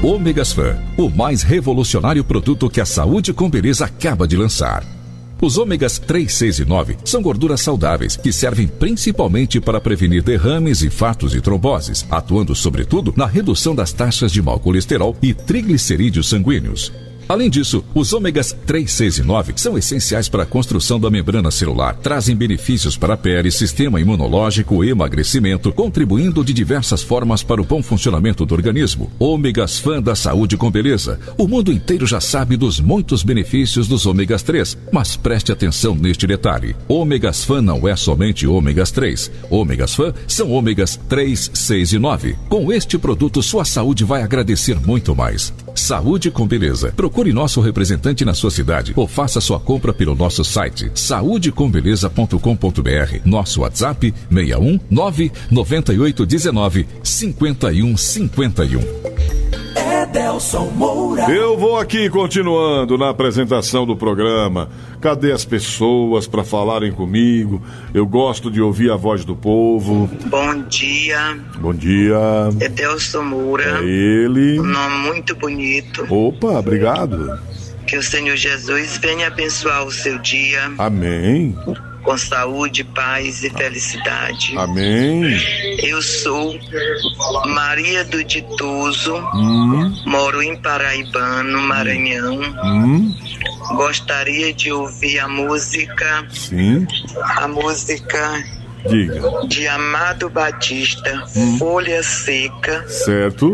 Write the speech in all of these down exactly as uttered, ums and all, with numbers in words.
Ômegas Fan, o mais revolucionário produto que a Saúde com Beleza acaba de lançar. Os ômegas três, seis e nove são gorduras saudáveis que servem principalmente para prevenir derrames, infartos e tromboses, atuando sobretudo na redução das taxas de mau colesterol e triglicerídeos sanguíneos. Além disso, os ômegas três, seis e nove são essenciais para a construção da membrana celular, trazem benefícios para a pele, sistema imunológico e emagrecimento, contribuindo de diversas formas para o bom funcionamento do organismo. Ômegas Fan da Saúde com Beleza. O mundo inteiro já sabe dos muitos benefícios dos ômegas três, mas preste atenção neste detalhe. Ômegas Fan não é somente ômegas três. Ômegas Fan são ômegas três, seis e nove. Com este produto, sua saúde vai agradecer muito mais. Saúde com Beleza. Procure nosso representante na sua cidade ou faça sua compra pelo nosso site saúde com beleza ponto com ponto b r. Nosso WhatsApp seis um nove nove oito um nove cinco um cinco um. Edelson Moura. Eu vou aqui continuando na apresentação do programa. Cadê as pessoas para falarem comigo? Eu gosto de ouvir a voz do povo. Bom dia. Bom dia. Edelson Moura. É ele. Um nome muito bonito. Opa, obrigado. Que o Senhor Jesus venha abençoar o seu dia. Amém. Com saúde, paz e felicidade. Amém. Eu sou Maria do Ditoso, hum. moro em Paraibano, Maranhão. Hum. Gostaria de ouvir a música. Sim. A música. Diga. De Amado Batista, hum. Folha Seca. Certo.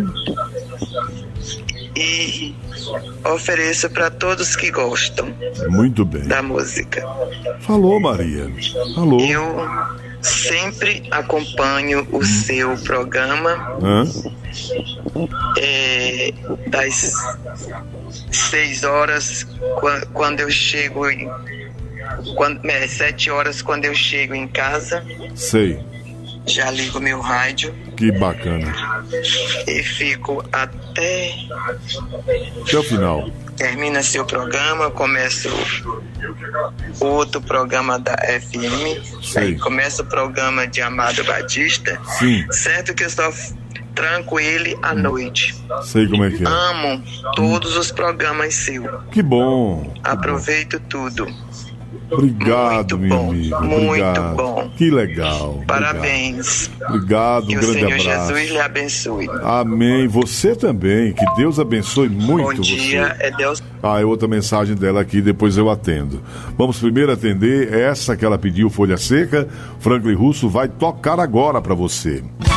E ofereço para todos que gostam. Muito bem. Da música. Falou, Maria. Falou. Eu sempre acompanho o hum. seu programa. Hã? É, das seis horas quando eu chego em, quando, é, sete horas quando eu chego em casa. Sei. Já ligo meu rádio. Que bacana. E fico até... Até o final. Termina seu programa, começa outro programa da F M. Sei. Aí começa o programa de Amado Batista. Sim. Certo que eu só tranco ele à noite. Sei como é que é. Amo todos hum. os programas seus. Que bom. Que Aproveito bom. tudo. Obrigado, meu amigo. Muito Obrigado. bom. Que legal. Parabéns. Obrigado, um que grande abraço. Que o Senhor abraço. Jesus lhe abençoe. Amém. Você também. Que Deus abençoe muito Bom dia, você. é Deus. Ah, é outra mensagem dela aqui, depois eu atendo. Vamos primeiro atender essa que ela pediu, Folha Seca. Franklin Russo vai tocar agora para você.